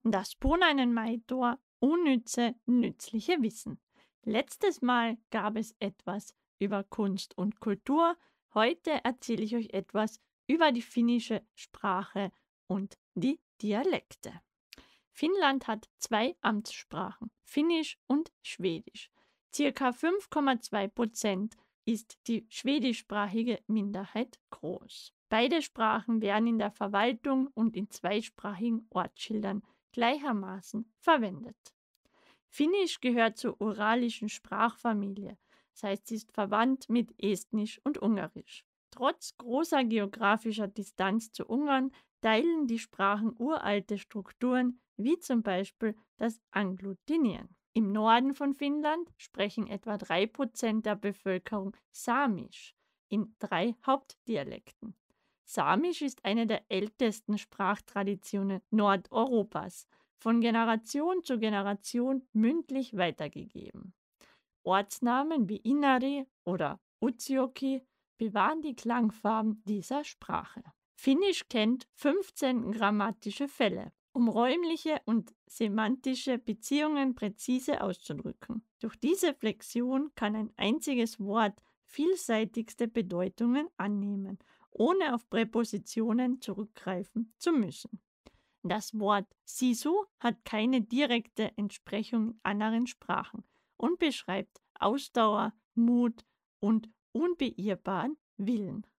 Das Punainen-Maitor unnütze, nützliche Wissen. Letztes Mal gab es etwas über Kunst und Kultur. Heute erzähle ich euch etwas über die finnische Sprache und die Dialekte. Finnland hat zwei Amtssprachen, Finnisch und Schwedisch. Circa 5,2% ist die schwedischsprachige Minderheit groß. Beide Sprachen werden in der Verwaltung und in zweisprachigen Ortsschildern gleichermaßen verwendet. Finnisch gehört zur uralischen Sprachfamilie, das heißt, sie ist verwandt mit Estnisch und Ungarisch. Trotz großer geografischer Distanz zu Ungarn teilen die Sprachen uralte Strukturen, wie zum Beispiel das Agglutinieren. Im Norden von Finnland sprechen etwa 3% der Bevölkerung Samisch in 3 Hauptdialekten. Samisch ist eine der ältesten Sprachtraditionen Nordeuropas, von Generation zu Generation mündlich weitergegeben. Ortsnamen wie Inari oder Utsjoki bewahren die Klangfarben dieser Sprache. Finnisch kennt 15 grammatische Fälle, um räumliche und semantische Beziehungen präzise auszudrücken. Durch diese Flexion kann ein einziges Wort vielseitigste Bedeutungen annehmen, ohne auf Präpositionen zurückgreifen zu müssen. Das Wort Sisu hat keine direkte Entsprechung in anderen Sprachen und beschreibt Ausdauer, Mut und unbeirrbaren Willen.